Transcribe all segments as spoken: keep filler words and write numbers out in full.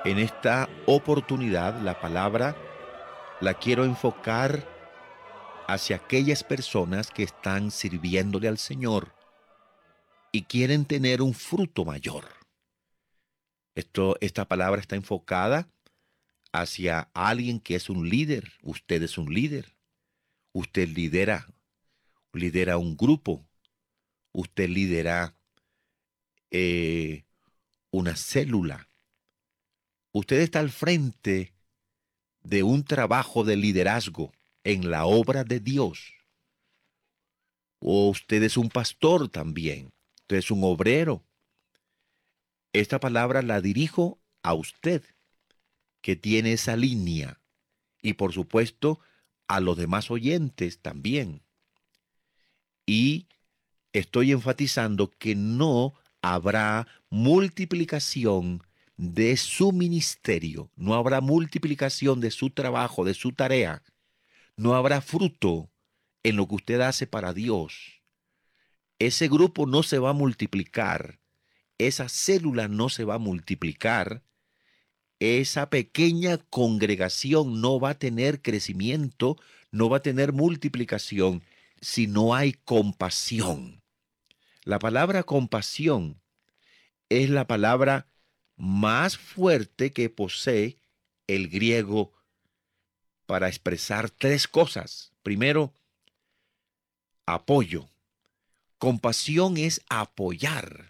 En esta oportunidad, la palabra la quiero enfocar hacia aquellas personas que están sirviéndole al Señor y quieren tener un fruto mayor. Esto, esta palabra está enfocada hacia alguien que es un líder. Usted es un líder. Usted lidera, lidera un grupo. Usted lidera eh, una célula. Usted está al frente de un trabajo de liderazgo en la obra de Dios. O usted es un pastor también. Usted es un obrero. Esta palabra la dirijo a usted, que tiene esa línea. Y por supuesto, a los demás oyentes también. Y estoy enfatizando que no habrá multiplicación de su ministerio. No habrá multiplicación de su trabajo, de su tarea. No habrá fruto en lo que usted hace para Dios. Ese grupo no se va a multiplicar. Esa célula no se va a multiplicar. Esa pequeña congregación no va a tener crecimiento, no va a tener multiplicación si no hay compasión. La palabra compasión es la palabra más fuerte que posee el griego para expresar tres cosas. Primero, apoyo. Compasión es apoyar.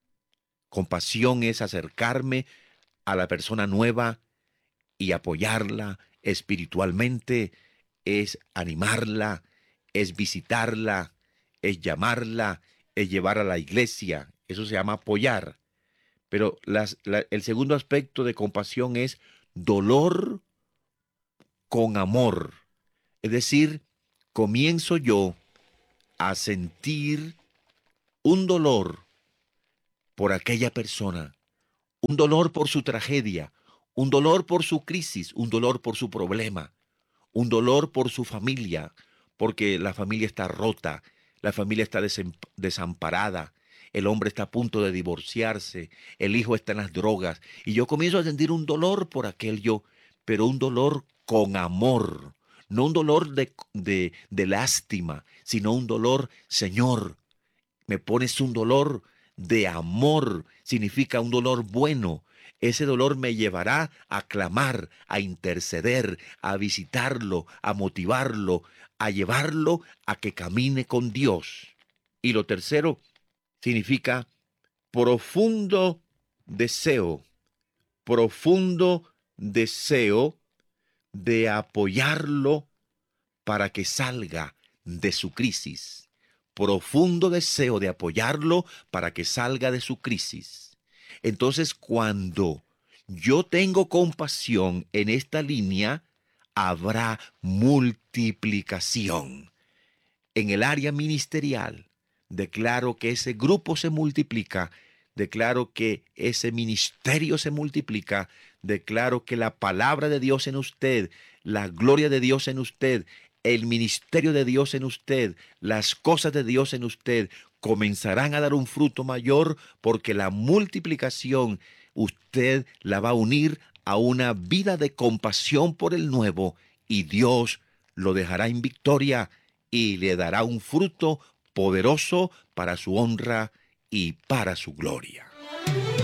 Compasión es acercarme a la persona nueva y apoyarla espiritualmente, es animarla, es visitarla, es llamarla, es llevar a la iglesia. Eso se llama apoyar. Pero las, la, el segundo aspecto de compasión es dolor con amor. Es decir, comienzo yo a sentir un dolor por aquella persona, un dolor por su tragedia, un dolor por su crisis, un dolor por su problema, un dolor por su familia, porque la familia está rota, la familia está desem- desamparada, el hombre está a punto de divorciarse, el hijo está en las drogas, y yo comienzo a sentir un dolor por aquel yo, pero un dolor con amor, no un dolor de, de, de lástima, sino un dolor, Señor, me pones un dolor de amor, significa un dolor bueno. Ese dolor me llevará a clamar, a interceder, a visitarlo, a motivarlo, a llevarlo a que camine con Dios. Y lo tercero significa profundo deseo, profundo deseo de apoyarlo para que salga de su crisis. Profundo deseo de apoyarlo para que salga de su crisis. Entonces, cuando yo tengo compasión en esta línea, habrá multiplicación. En el área ministerial, declaro que ese grupo se multiplica, declaro que ese ministerio se multiplica, declaro que la palabra de Dios en usted, la gloria de Dios en usted, el ministerio de Dios en usted, las cosas de Dios en usted comenzarán a dar un fruto mayor, porque la multiplicación usted la va a unir a una vida de compasión por el nuevo, y Dios lo dejará en victoria y le dará un fruto poderoso para su honra y para su gloria.